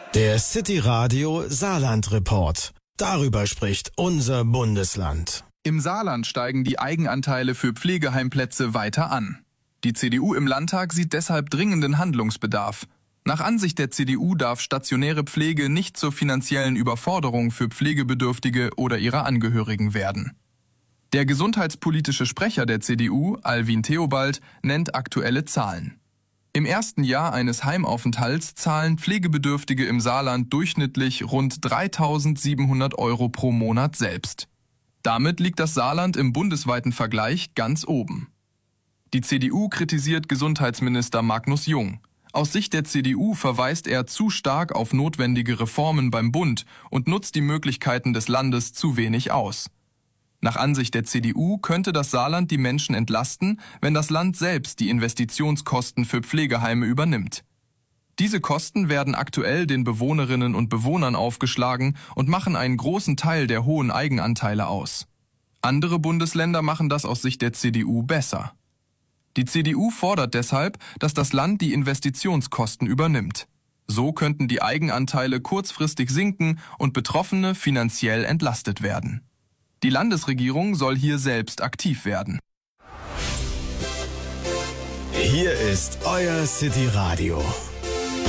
Der City Radio Saarland Report. Darüber spricht unser Bundesland. Im Saarland steigen die Eigenanteile für Pflegeheimplätze weiter an. Die CDU im Landtag sieht deshalb dringenden Handlungsbedarf. Nach Ansicht der CDU darf stationäre Pflege nicht zur finanziellen Überforderung für Pflegebedürftige oder ihre Angehörigen werden. Der gesundheitspolitische Sprecher der CDU, Alwin Theobald, nennt aktuelle Zahlen. Im ersten Jahr eines Heimaufenthalts zahlen Pflegebedürftige im Saarland durchschnittlich rund 3.700 € pro Monat selbst. Damit liegt das Saarland im bundesweiten Vergleich ganz oben. Die CDU kritisiert Gesundheitsminister Magnus Jung. Aus Sicht der CDU verweist er zu stark auf notwendige Reformen beim Bund und nutzt die Möglichkeiten des Landes zu wenig aus. Nach Ansicht der CDU könnte das Saarland die Menschen entlasten, wenn das Land selbst die Investitionskosten für Pflegeheime übernimmt. Diese Kosten werden aktuell den Bewohnerinnen und Bewohnern aufgeschlagen und machen einen großen Teil der hohen Eigenanteile aus. Andere Bundesländer machen das aus Sicht der CDU besser. Die CDU fordert deshalb, dass das Land die Investitionskosten übernimmt. So könnten die Eigenanteile kurzfristig sinken und Betroffene finanziell entlastet werden. Die Landesregierung soll hier selbst aktiv werden. Hier ist euer City Radio.